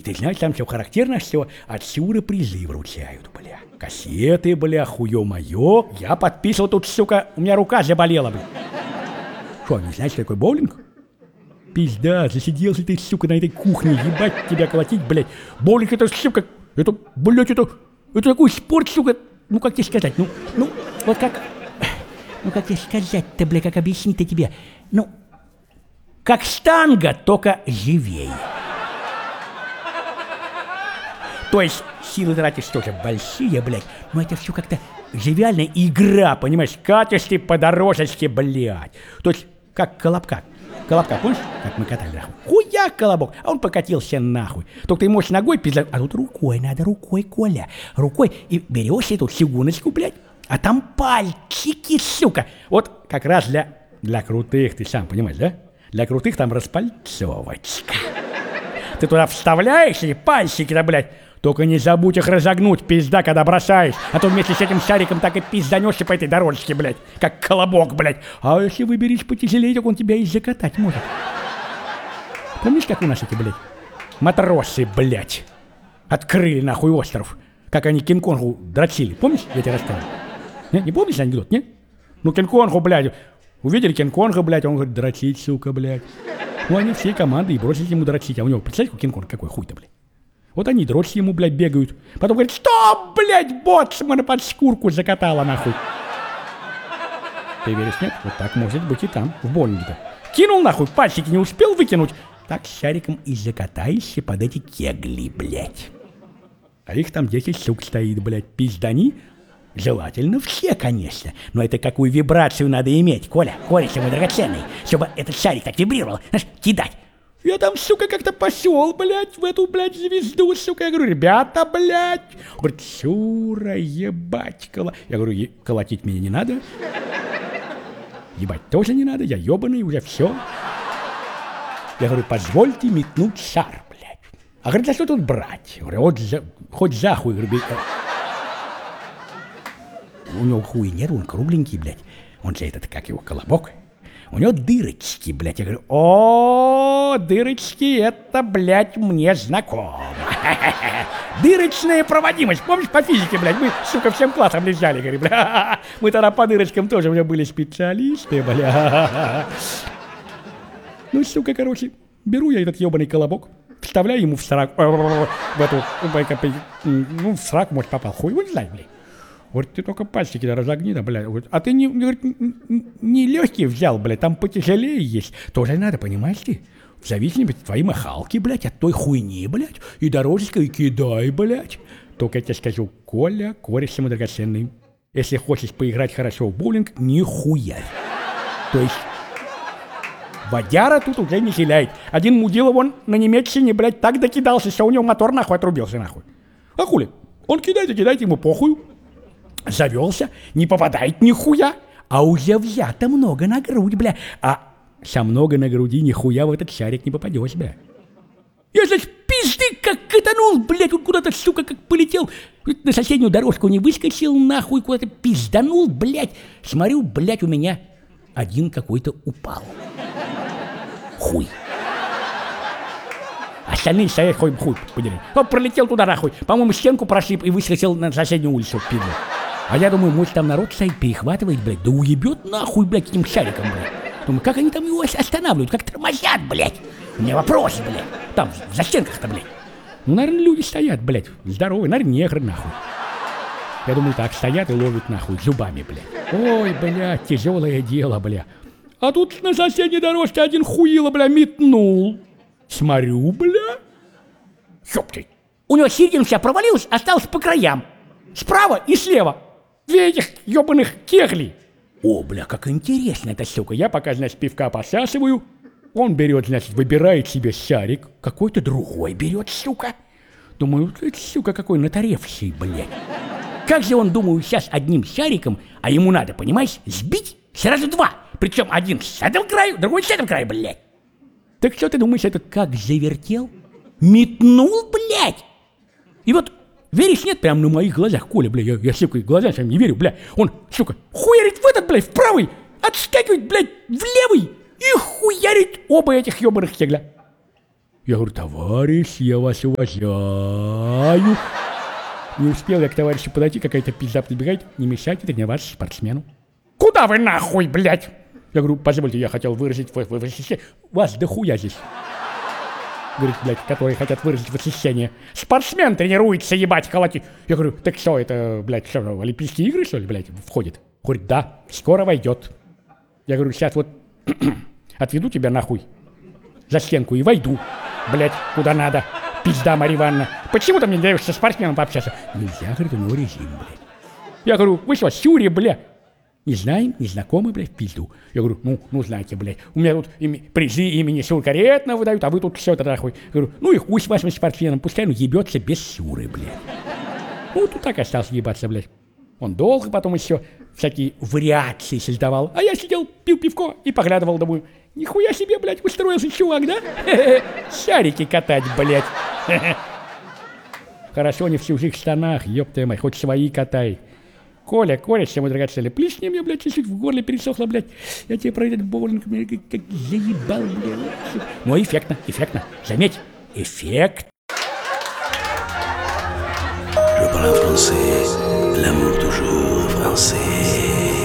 ты знаешь, там все характерно, что отсюда призы вручают, бля. Кассеты, бля, хуё-моё. Я подписывал тут, сука, у меня рука заболела, бля. Что, не знаешь, что такое боулинг? Пизда, засиделся ты, сука, на этой кухне, ебать тебя колотить, блядь. Боулинг это, сука, это, блядь, это такой спорт, сука, ну как тебе сказать, ну, вот как, ну как тебе сказать-то, блядь, как объяснить-то тебе, ну, как штанга, только живее. То есть силы тратишь тоже большие, блядь, но это все как-то живиальная игра, понимаешь, катишь ты по дорожечке, блядь. То есть как колобка. Колобка, помнишь, как мы катали, нахуй? Хуя колобок, а он покатился нахуй. Только ты можешь ногой пиздать, а тут рукой надо, рукой, Коля. Рукой, и берешь эту чугуночку, блядь, а там пальчики, сука. Вот как раз для крутых, ты сам понимаешь, да? Для крутых там распальцовочка. Ты туда вставляешь эти пальчики-то, блядь. Только не забудь их разогнуть, пизда, когда бросаешь. А то вместе с этим шариком так и пизданешься по этой дорожке, блядь. Как колобок, блядь. А если выберешь потяжелее, так он тебя и закатать может. Помнишь, как у нас эти, блядь, матросы, блядь, открыли нахуй остров? Как они Кинг-Конгу дрочили. Помнишь, я тебе рассказывал? Не помнишь анекдот, не? Ну, Кинг-Конгу, блядь, увидели Кинг-Конга, блядь, он говорит, дрочить, сука, блядь. Ну, они всей командой и бросили ему дрочить. А у него, представляете, Кинг-Конг какой хуй-то, блядь. Вот они дрочь ему, блядь, бегают. Потом говорят, что, блядь, боцмана под шкурку закатала, нахуй. Ты веришь, нет? Вот так может быть и там, в боулинге-то. Кинул, нахуй, пальчики не успел выкинуть. Так с шариком и закатаешься под эти кегли, блядь. А их там 10 штук стоит, блядь, пиздани. Желательно все, конечно. Но это какую вибрацию надо иметь, Коля, кореш мой драгоценный, чтобы этот шарик так вибрировал, знаешь, кидать. Я там, сука, как-то пошел, блядь, в эту, блядь, звезду, сука. Я говорю, ребята, блядь. Он говорит, Шура, ебать, Я говорю, колотить меня не надо. Ебать тоже не надо, я ебаный, уже все. Я говорю, позвольте метнуть шар, блядь. А говорит, а что тут брать? Я говорю, вот хоть за хуй, говорю, у него хуй нет, он кругленький, блядь. Он же этот, как его, колобок. У него дырочки, блядь. Я говорю, о, дырочки, это, блядь, мне знакомо. Дырочная проводимость. Помнишь, по физике, блядь, мы, сука, всем классом лежали, говорю, бля. Мы тогда по дырочкам тоже, у меня были специалисты, бля. Ну, сука, короче, беру я этот ебаный колобок, вставляю ему в сраку, в эту, ну, в сраку, может, попал. Хуй его не знаю, блядь. Говорит, ты только пальчики разогни, да, блядь. Говорит, а ты не легкие взял, блядь, там потяжелее есть. Тоже надо, понимаешь ты? В зависимости от твоей махалки, блядь, от той хуйни, блядь, и дорожечка, и кидай, блядь. Только я тебе скажу, Коля, кореш мой драгоценный, если хочешь поиграть хорошо в боулинг, нихуя. То есть водяра тут уже не хиляет. Один мудила вон на немецкине, блядь, так докидался, что у него мотор нахуй отрубился, нахуй. А хули? Он кидает, ему похуй. Завелся, не попадает нихуя, а уже взято много на грудь, бля. А со много на груди нихуя в этот шарик не попадешь, бля. Я, значит, пизды как катанул, блядь, он куда-то, сука, как полетел. На соседнюю дорожку не выскочил, нахуй, куда-то пизданул, блядь. Смотрю, блядь, у меня один какой-то упал. Хуй. Остальные стоят, хуй подери. Он пролетел туда, нахуй. По-моему, стенку прошиб и выскочил на соседнюю улицу, пизду. А я думаю, может, там народ стоит, перехватывает, блядь, да уебет нахуй, блядь, этим шариком, блядь. Думаю, как они там его останавливают, как тормозят, блядь. У меня вопрос, блядь. Там, в застенках-то, блядь. Ну, наверное, люди стоят, блядь, здоровые, наверное, негры, нахуй. Я думаю, так, стоят и ловят, нахуй, зубами, блядь. Ой, блядь, тяжелое дело, блядь. А тут на соседней дорожке один хуило, блядь, метнул. Смотрю, блядь. Ёпты. У него середина вся провалилась, осталась по краям. Справа и слева. Две этих ебаных кегли. О, бля, как интересно эта сука. Я пока, значит, пивка посасываю. Он берет, значит, выбирает себе шарик. Какой-то другой берет, сука. Думаю, это, сука, какой натаревший, блядь. Как же он, думаю, сейчас одним шариком, а ему надо, понимаешь, сбить сразу два. Причем один с этого краю, другой с этого краю, блядь. Так что ты думаешь, это как завертел? Метнул, блядь. И вот, веришь, нет, прям на моих глазах, Коля, блядь, я сука, глазам своим не верю, блядь. Он, сука, хуярит в этот, блядь, в правый, отскакивает, блядь, в левый и хуярит оба этих ебаных кегля. Я говорю, товарищ, я вас уважаю. Не успел я к товарищу подойти, какая-то пизда прибегает. Не мешайте тренироваться спортсмену. Куда вы нахуй, блядь? Я говорю, позвольте, я хотел выразить восхищение. Вас дохуя здесь. Говорит, блядь, которые хотят выразить восхищение. Спортсмен тренируется, ебать, колоти. Я говорю, так что это, блядь, что, Олимпийские игры, что ли, блядь, входит? Говорит, да, скоро войдет. Я говорю, сейчас вот отведу тебя нахуй за стенку и войду, блядь, куда надо. Пизда, Марья Ивановна. Почему ты мне даешь со спортсменом пообщаться? Нельзя, говорит, у него режим, блядь. Я говорю, вы что, Сюри, блядь? Не знаем, не знакомы, блядь, в пизду. Я говорю, ну, знаете, блядь, у меня тут призы имени Сюркаретна выдают, а вы тут все это нахуй. Я говорю, ну и хуй с вашим спортсменом, пускай он ебется без Сюры, блядь. Ну, тут так остался ебаться, блядь. Он долго потом еще всякие вариации создавал. А я сидел, пил пивко и поглядывал, думаю, нихуя себе, блядь, устроился чувак, да? Шарики катать, блядь. Хорошо, не в чужих штанах, ёб твою мать, хоть свои катай. Коля, все мой драгоценный, плесни мне, блядь, чуть-чуть в горле пересохло, блядь. Я тебе про этот боулинг, как заебал, блядь. Но эффектно, заметь, эффект. Je parle en français, l'amour toujours français.